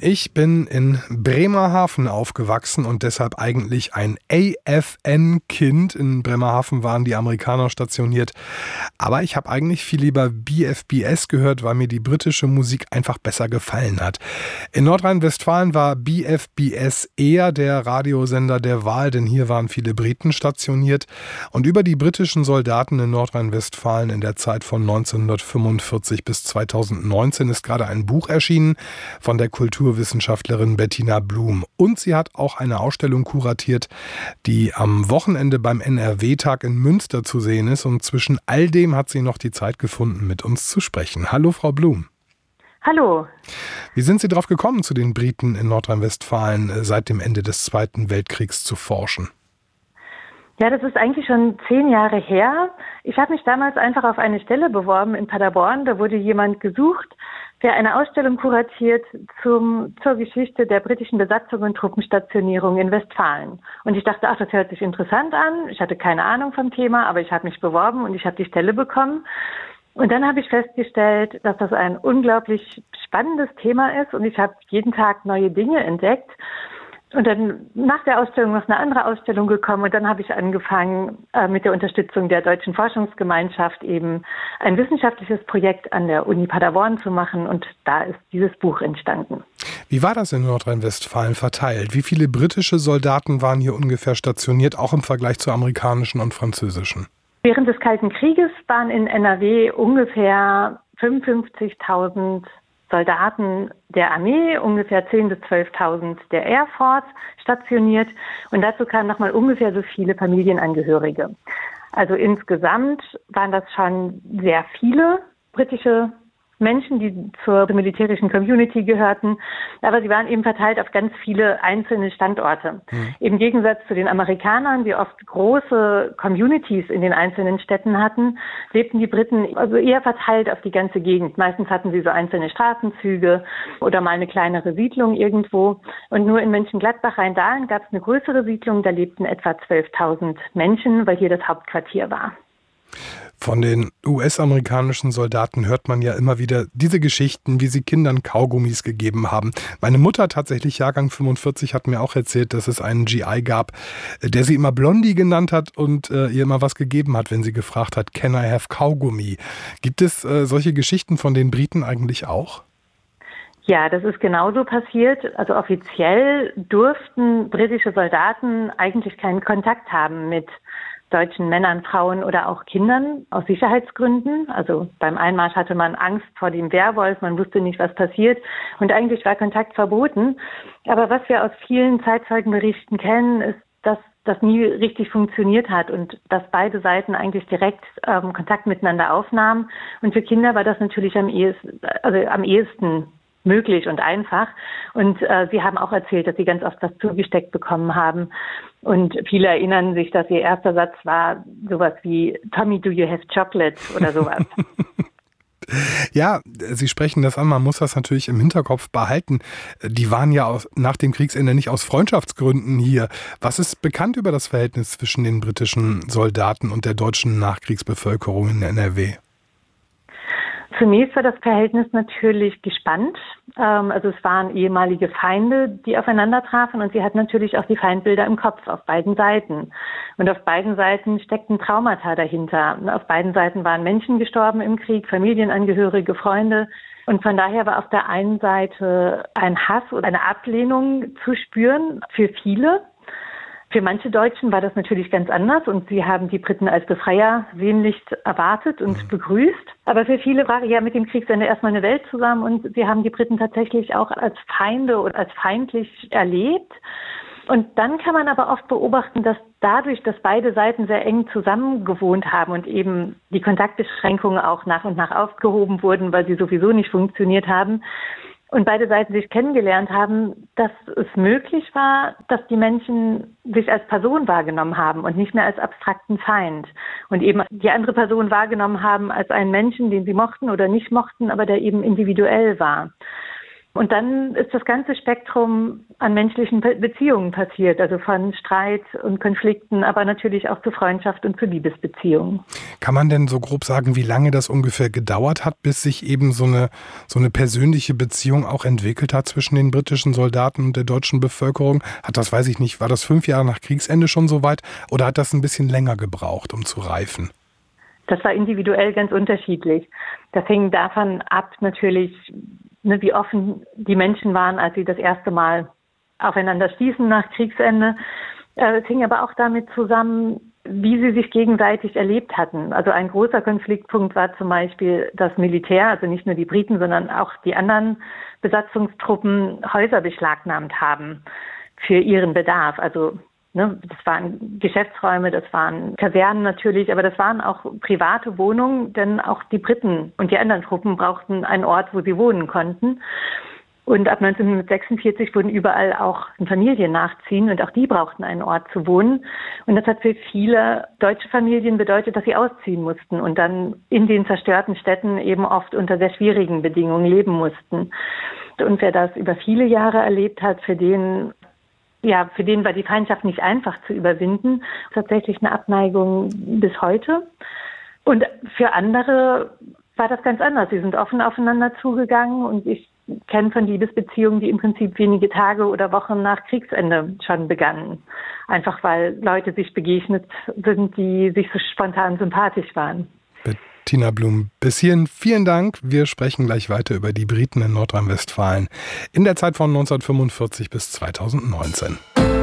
Ich bin in Bremerhaven aufgewachsen und deshalb eigentlich ein AFN-Kind. In Bremerhaven waren die Amerikaner stationiert. Aber ich habe eigentlich viel lieber BFBS gehört, weil mir die britische Musik einfach besser gefallen hat. In Nordrhein-Westfalen war BFBS eher der Radiosender der Wahl, denn hier waren viele Briten stationiert. Und über die britischen Soldaten in Nordrhein-Westfalen in der Zeit von 1945 bis 2019 ist gerade ein Buch erschienen von der Kulturwissenschaftlerin Bettina Blum. Und sie hat auch eine Ausstellung kuratiert, die am Wochenende beim NRW-Tag in Münster zu sehen ist. Und zwischen all dem hat sie noch die Zeit gefunden, mit uns zu sprechen. Hallo, Frau Blum. Hallo. Wie sind Sie darauf gekommen, zu den Briten in Nordrhein-Westfalen seit dem Ende des Zweiten Weltkriegs zu forschen? Ja, das ist eigentlich schon 10 Jahre her. Ich habe mich damals einfach auf eine Stelle beworben in Paderborn. Da wurde jemand gesucht, der eine Ausstellung kuratiert zur Geschichte der britischen Besatzung und Truppenstationierung in Westfalen. Und ich dachte, ach, das hört sich interessant an. Ich hatte keine Ahnung vom Thema, aber ich habe mich beworben und ich habe die Stelle bekommen. Und dann habe ich festgestellt, dass das ein unglaublich spannendes Thema ist und ich habe jeden Tag neue Dinge entdeckt. Und dann nach der Ausstellung noch eine andere Ausstellung gekommen und dann habe ich angefangen, mit der Unterstützung der Deutschen Forschungsgemeinschaft eben ein wissenschaftliches Projekt an der Uni Paderborn zu machen und da ist dieses Buch entstanden. Wie war das in Nordrhein-Westfalen verteilt? Wie viele britische Soldaten waren hier ungefähr stationiert, auch im Vergleich zu amerikanischen und französischen? Während des Kalten Krieges waren in NRW ungefähr 55.000 Soldaten der Armee, ungefähr 10.000 bis 12.000 der Air Force stationiert und dazu kamen nochmal ungefähr so viele Familienangehörige. Also insgesamt waren das schon sehr viele britische Menschen, die zur militärischen Community gehörten, aber sie waren eben verteilt auf ganz viele einzelne Standorte. Im Gegensatz zu den Amerikanern, die oft große Communities in den einzelnen Städten hatten, lebten die Briten also eher verteilt auf die ganze Gegend. Meistens hatten sie so einzelne Straßenzüge oder mal eine kleinere Siedlung irgendwo. Und nur in Mönchengladbach, Rheindahlen gab es eine größere Siedlung, da lebten etwa 12.000 Menschen, weil hier das Hauptquartier war. Von den US-amerikanischen Soldaten hört man ja immer wieder diese Geschichten, wie sie Kindern Kaugummis gegeben haben. Meine Mutter, tatsächlich Jahrgang 45, hat mir auch erzählt, dass es einen GI gab, der sie immer Blondie genannt hat und ihr immer was gegeben hat, wenn sie gefragt hat, can I have Kaugummi? Gibt es solche Geschichten von den Briten eigentlich auch? Ja, das ist genauso passiert. Also offiziell durften britische Soldaten eigentlich keinen Kontakt haben mit deutschen Männern, Frauen oder auch Kindern aus Sicherheitsgründen. Also beim Einmarsch hatte man Angst vor dem Werwolf, man wusste nicht, was passiert und eigentlich war Kontakt verboten. Aber was wir aus vielen Zeitzeugenberichten kennen, ist, dass das nie richtig funktioniert hat und dass beide Seiten eigentlich direkt Kontakt miteinander aufnahmen. Und für Kinder war das natürlich am ehesten möglich und einfach. Und sie haben auch erzählt, dass sie ganz oft was zugesteckt bekommen haben. Und viele erinnern sich, dass ihr erster Satz war sowas wie Tommy, do you have chocolate oder sowas. Ja, Sie sprechen das an, man muss das natürlich im Hinterkopf behalten. Die waren ja nach dem Kriegsende nicht aus Freundschaftsgründen hier. Was ist bekannt über das Verhältnis zwischen den britischen Soldaten und der deutschen Nachkriegsbevölkerung in NRW? Zunächst war das Verhältnis natürlich gespannt. Also es waren ehemalige Feinde, die aufeinander trafen und sie hatten natürlich auch die Feindbilder im Kopf auf beiden Seiten. Und auf beiden Seiten steckten Traumata dahinter. Auf beiden Seiten waren Menschen gestorben im Krieg, Familienangehörige, Freunde. Und von daher war auf der einen Seite ein Hass oder eine Ablehnung zu spüren für viele. Für manche Deutschen war das natürlich ganz anders und sie haben die Briten als Befreier sehnlichst erwartet und begrüßt. Aber für viele brach ja mit dem Kriegsende erstmal eine Welt zusammen und sie haben die Briten tatsächlich auch als Feinde oder als feindlich erlebt. Und dann kann man aber oft beobachten, dass dadurch, dass beide Seiten sehr eng zusammen gewohnt haben und eben die Kontaktbeschränkungen auch nach und nach aufgehoben wurden, weil sie sowieso nicht funktioniert haben, und beide Seiten sich kennengelernt haben, dass es möglich war, dass die Menschen sich als Person wahrgenommen haben und nicht mehr als abstrakten Feind. Und eben die andere Person wahrgenommen haben als einen Menschen, den sie mochten oder nicht mochten, aber der eben individuell war. Und dann ist das ganze Spektrum an menschlichen Beziehungen passiert, also von Streit und Konflikten, aber natürlich auch zu Freundschaft und zu Liebesbeziehungen. Kann man denn so grob sagen, wie lange das ungefähr gedauert hat, bis sich eben so eine persönliche Beziehung auch entwickelt hat zwischen den britischen Soldaten und der deutschen Bevölkerung? Hat das, weiß ich nicht, war das 5 Jahre nach Kriegsende schon so weit oder hat das ein bisschen länger gebraucht, um zu reifen? Das war individuell ganz unterschiedlich. Das hing davon ab natürlich, wie offen die Menschen waren, als sie das erste Mal aufeinander stießen nach Kriegsende. Es hing aber auch damit zusammen, wie sie sich gegenseitig erlebt hatten. Also ein großer Konfliktpunkt war zum Beispiel das Militär, also nicht nur die Briten, sondern auch die anderen Besatzungstruppen Häuser beschlagnahmt haben für ihren Bedarf. Also das waren Geschäftsräume, das waren Kasernen natürlich, aber das waren auch private Wohnungen, denn auch die Briten und die anderen Truppen brauchten einen Ort, wo sie wohnen konnten. Und ab 1946 wurden überall auch Familien nachziehen und auch die brauchten einen Ort zu wohnen. Und das hat für viele deutsche Familien bedeutet, dass sie ausziehen mussten und dann in den zerstörten Städten eben oft unter sehr schwierigen Bedingungen leben mussten. Und wer das über viele Jahre erlebt hat, für den war die Feindschaft nicht einfach zu überwinden. Tatsächlich eine Abneigung bis heute. Und für andere war das ganz anders. Sie sind offen aufeinander zugegangen und ich kenne von Liebesbeziehungen, die im Prinzip wenige Tage oder Wochen nach Kriegsende schon begannen. Einfach weil Leute sich begegnet sind, die sich so spontan sympathisch waren. Bettina Blum, bis hierhin vielen Dank. Wir sprechen gleich weiter über die Briten in Nordrhein-Westfalen in der Zeit von 1945 bis 2019.